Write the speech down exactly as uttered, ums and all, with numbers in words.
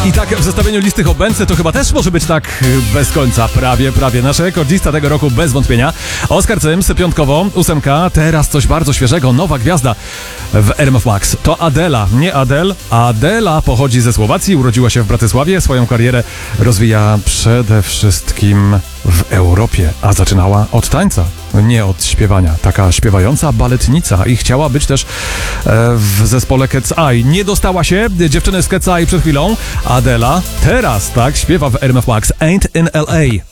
I tak w zestawieniu listy Hobęce to chyba też może być tak bez końca. Prawie, prawie. Nasz rekordzista tego roku bez wątpienia. Oskar Cyms, piątkowo, ósemka. Teraz coś bardzo świeżego. Nowa gwiazda w R M F Max. To Adela, nie Adel. Adela pochodzi ze Słowacji, urodziła się w Bratysławie. Swoją karierę rozwija przede wszystkim w Europie, a zaczynała od tańca, nie od śpiewania. Taka śpiewająca baletnica i chciała być też e, w zespole Cat's Eye. Nie dostała się dziewczyny z Cat's Eye przed chwilą. Adela teraz, tak, śpiewa w R M F Max Ain't in L A.